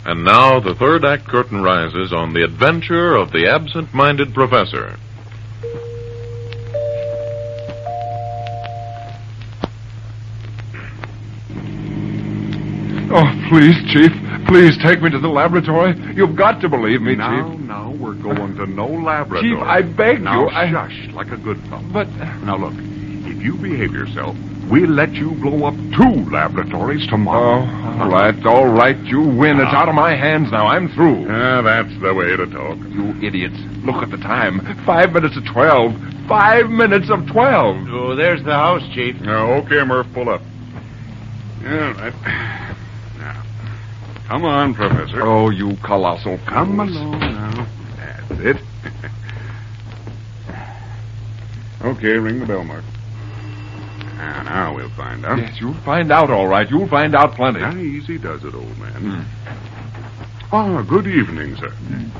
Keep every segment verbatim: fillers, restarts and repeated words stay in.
And now the third act curtain rises on the adventure of the absent-minded professor. Oh, please, Chief. Please take me to the laboratory. You've got to believe me, now, Chief. Now, we're going to no laboratory. Chief, I beg now, you. I... shush, like a good fellow. But... Now, look, if you behave yourself, we'll let you blow up two laboratories tomorrow. Oh, all right, all right. You win. It's out of my hands now. I'm through. Ah, that's the way to talk. You idiots. Look at the time. Five minutes of twelve. Five minutes of twelve. Oh, there's the house, Chief. Now, okay, Murph, pull up. Yeah, right. Now, come on, Professor. Oh, you colossal Come fools. along now. That's it. Okay, ring the bell, Mark. Now, now we'll find out. Yes, you'll find out, all right. You'll find out plenty. Now, easy does it, old man. Ah, good evening, sir.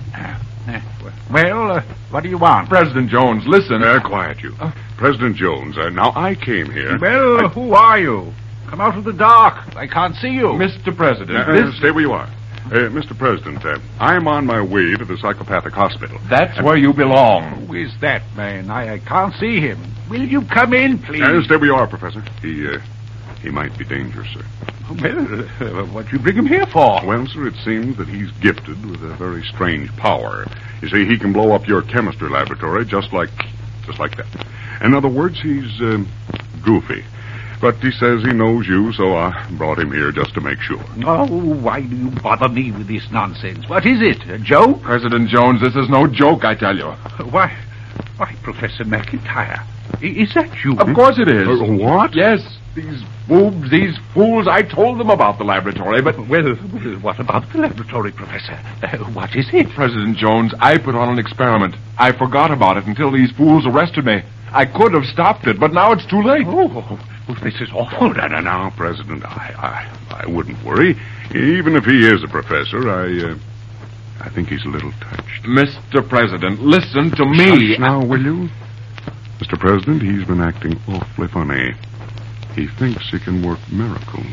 Well, uh, what do you want? President Jones, listen. Uh, quiet, you. President Jones, uh, now I came here... Well, I... who are you? Come out of the dark. I can't see you. Mister President, Uh, this... Stay where you are. Uh, Mister President, uh, I'm on my way to the psychopathic hospital. That's where you belong. Who is that man? I, I can't see him. Will you come in, please? Uh, stay where you are, Professor. He, uh, he might be dangerous, sir. Well, uh, what do you bring him here for? Well, sir, it seems that he's gifted with a very strange power. You see, he can blow up your chemistry laboratory just like, just like that. In other words, he's, um, goofy. But he says he knows you, so I brought him here just to make sure. Oh, why do you bother me with this nonsense? What is it, a joke? President Jones, this is no joke, I tell you. Why, why, Professor McIntyre, I- is that you? Of course it is. Uh, what? Yes, these boobs, these fools, I told them about the laboratory, but... Well, well, what about the laboratory, Professor? Uh, what is it? President Jones, I put on an experiment. I forgot about it until these fools arrested me. I could have stopped it, but now it's too late. Oh, well, this is awful. No, no, no, President, I, I, I wouldn't worry. Even if he is a professor, I, uh, I think he's a little touched. Mister President, listen to me. Shush now, will you? Mister President, he's been acting awfully funny. He thinks he can work miracles.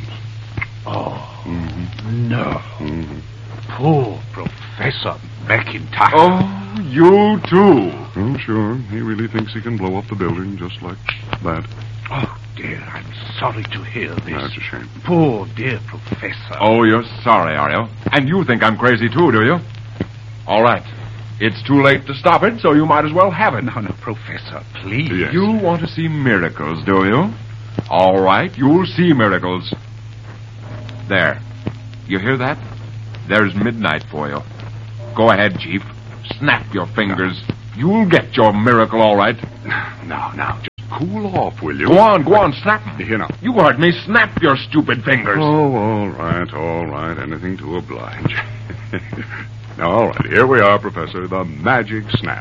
Oh, Mm-hmm. no. Mm-hmm. Poor Professor McIntyre. Oh, you too. Oh, sure. He really thinks he can blow up the building just like that. Oh, dear, I'm sorry to hear this. That's a shame. Poor dear Professor. Oh, you're sorry, are you? And you think I'm crazy too, do you? All right. It's too late to stop it, so you might as well have it. No, no, Professor, please. Yes. You want to see miracles, do you? All right, you'll see miracles. There. You hear that? There's midnight for you. Go ahead, Chief. Snap your fingers. You'll get your miracle, all right. Now, now, just cool off, will you? Go on, go on, snap 'em. You know. You heard me. Snap your stupid fingers. Oh, all right, all right. Anything to oblige. Now, all right, here we are, Professor. The magic snap.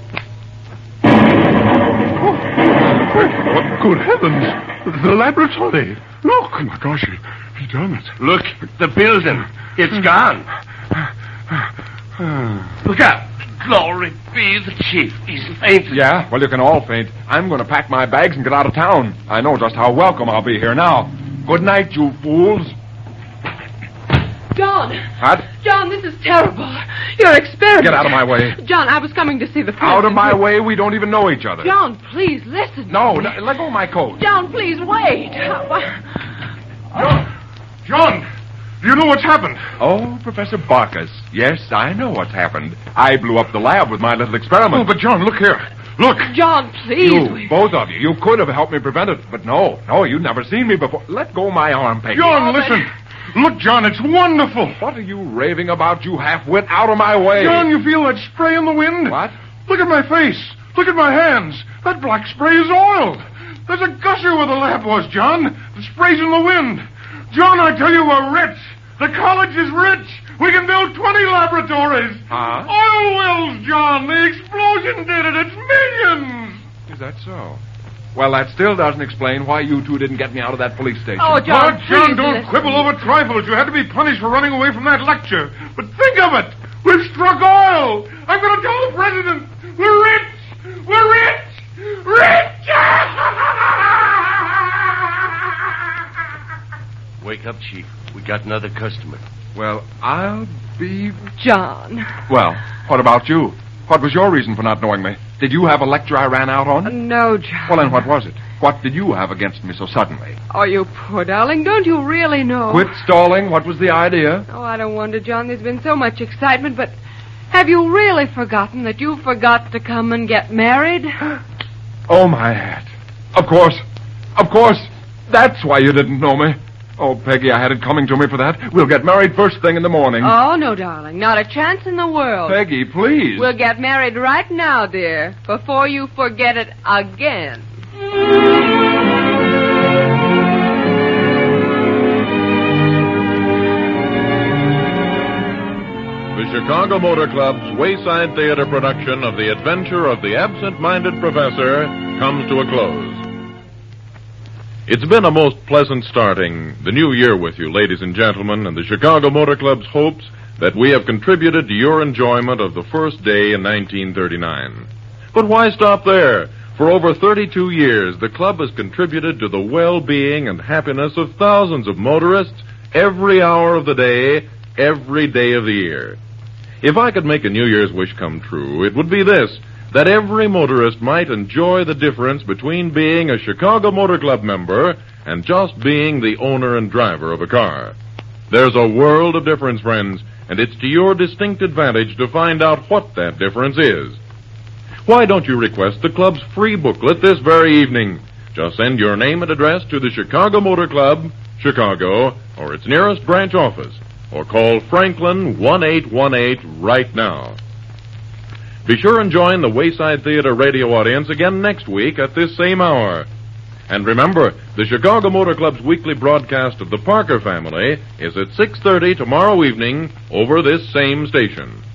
What good heavens! The laboratory. Look! Oh, my gosh, he, he done it. Look, the building. It's gone. Look out. Glory be the chief. He's fainted. Yeah, well, you can all faint. I'm going to pack my bags and get out of town. I know just how welcome I'll be here now. Good night, you fools. John! What? John, this is terrible. Your experiment. Get out of my way. John, I was coming to see the Out of president. my way. We don't even know each other. John, please, listen. No, no, let go of my coat. John, please, wait. John! John! Do you know what's happened? Oh, Professor Barkus. Yes, I know what's happened. I blew up the lab with my little experiment. Oh, but John, look here. Look! John, please. You, we- both of you, you could have helped me prevent it, but no, no, you'd never seen me before. Let go of my arm, Peggy. John, listen! Look, John, it's wonderful! What are you raving about, you half-wit? Out of my way! John, you feel that spray in the wind? What? Look at my face. Look at my hands. That black spray is oil. There's a gusher where the lab was, John. The spray's in the wind. John, I tell you, we're rich. The college is rich. We can build twenty laboratories. Huh? Oil wells, John. The explosion did it. It's millions. Is that so? Well, that still doesn't explain why you two didn't get me out of that police station. Oh, John, Oh, John, please don't listen. quibble over trifles. You had to be punished for running away from that lecture. But think of it. We've struck oil. I'm going to tell the president. We're rich. We're rich. Rich. Wake up, Chief. We got another customer. Well, I'll be... John. Well, what about you? What was your reason for not knowing me? Did you have a lecture I ran out on? Uh, no, John. Well, then what was it? What did you have against me so suddenly? Oh, you poor darling. Don't you really know? Quit stalling. What was the idea? Oh, I don't wonder, John. There's been so much excitement, but have you really forgotten that you forgot to come and get married? Oh, my hat. Of course. Of course. That's why you didn't know me. Oh, Peggy, I had it coming to me for that. We'll get married first thing in the morning. Oh, no, darling. Not a chance in the world. Peggy, please. We'll get married right now, dear, before you forget it again. The Chicago Motor Club's Wayside Theater production of The Adventure of the Absent-Minded Professor comes to a close. It's been a most pleasant starting the new year with you, ladies and gentlemen, and the Chicago Motor Club's hopes that we have contributed to your enjoyment of the first day in nineteen thirty-nine. But why stop there? For over thirty-two years, the club has contributed to the well-being and happiness of thousands of motorists every hour of the day, every day of the year. If I could make a New Year's wish come true, it would be this, that every motorist might enjoy the difference between being a Chicago Motor Club member and just being the owner and driver of a car. There's a world of difference, friends, and it's to your distinct advantage to find out what that difference is. Why don't you request the club's free booklet this very evening? Just send your name and address to the Chicago Motor Club, Chicago, or its nearest branch office, or call Franklin one eight one eight right now. Be sure and join the Wayside Theater radio audience again next week at this same hour. And remember, the Chicago Motor Club's weekly broadcast of the Parker Family is at six thirty tomorrow evening over this same station.